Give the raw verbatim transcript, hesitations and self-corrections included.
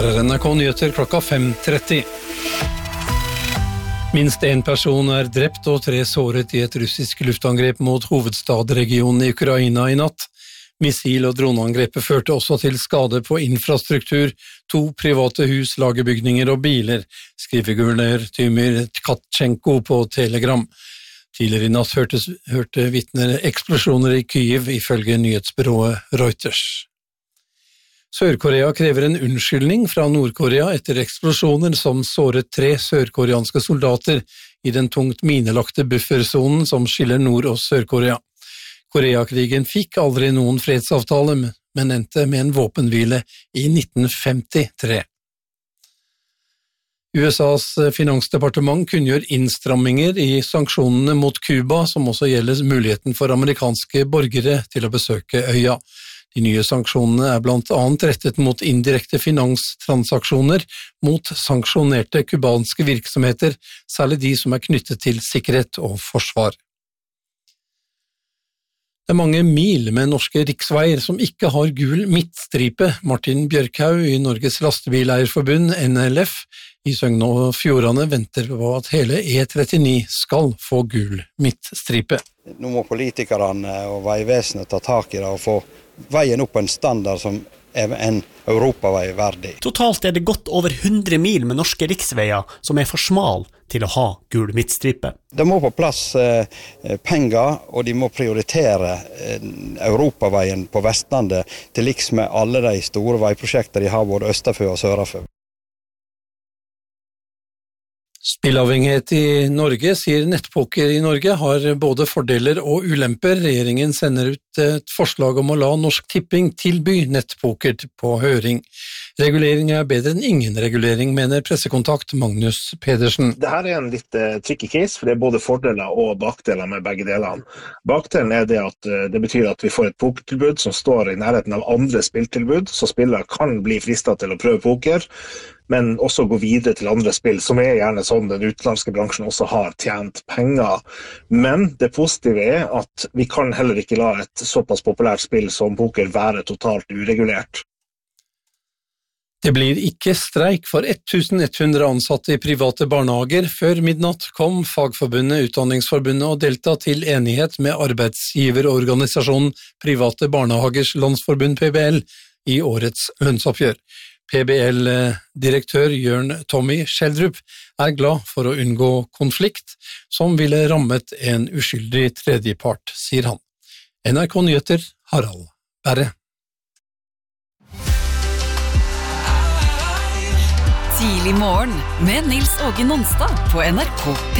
Her er N R K Nyheter klokka fem tretti. Minst en person er drept og tre såret i et russisk luftangrep mot hovedstadregionen i Ukraina i natt. Missil- og droneangrepet førte også til skade på infrastruktur, to private hus, lagerbygninger og biler, skriver guvernør Tymyr Tkatchenko på Telegram. Tidligere i natt hørte, hørte vitner eksplosjoner i Kyiv, ifølge nyhetsbyrået Reuters. Sør-Korea krever en unnskyldning fra Nord-Korea etter eksplosjoner som såret tre sørkoreanske soldater i den tungt minelagte buffersonen som skiller Nord- og Sør-Korea. Koreakrigen fikk aldri noen fredsavtale, men endte med en våpenhvile i nitten femtitre. U S A's finansdepartement kunngjør innstramminger i sanksjonene mot Cuba, som også gjelder muligheten for amerikanske borgere til å besøke øya. De nye sanksjonene er blant annet rettet mot indirekte finanstransaksjoner mot sanksjonerte kubanske virksomheter, særlig de som er knyttet til sikkerhet og forsvar. Det er mange mil med norske riksveier som ikke har gul midtstripe. Martin Bjørkhaug i Norges Lastebileierforbund, N L F, i Sogn og Fjordane venter på at hele E trettini skal få gul midtstripe. Nå må politikerne og Veivesenet ta tak i det og få veien opp på en standard som er en europavei verdig. Totalt er det godt over hundre mil med norske riksveier som er for smal til å ha gul midtstripe. Det må på plass eh, penger, og de må prioritere eh, europaveien på Vestlandet til liks med alle de store veiprosjekter de har både østerfør og sørafør. Spillavhengighet i Norge, sier Nettpoker i Norge, har både fordeler og ulemper. Regjeringen sender ut et forslag om å la Norsk Tipping tilby nettpoker på høring. Regulering er bedre enn ingen regulering, mener pressekontakt Magnus Pedersen. Dette er en litt uh, tricky case, for det er både fordeler og bakdeler med begge delene. Bakdelen er det at uh, det betyr at vi får et pokertilbud som står i nærheten av andre spilltilbud, så spillere kan bli fristet til å prøve poker, men også gå videre til andre spill, som er gjerne sånn den utenlandske bransjen også har tjent penger. Men det positive er at vi kan heller ikke la et såpass populært spill som poker være totalt uregulert. Det blir ikke streik for tusen ett hundre ansatte i private barnehager. Før midnatt kom Fagforbundet, Utdanningsforbundet og Delta til enighet med arbeidsgiverorganisasjonen Private Barnehagers Landsforbund P B L i årets lønnsoppgjør. P B L-direktør Jørn Tommy Schjelderup er glad for å unngå konflikt, som ville rammet en uskyldig tredjepart, sier han. N R K Nyheter, Harald Berre. Tidlig morgen med Nils Åge Nonstad på N R K P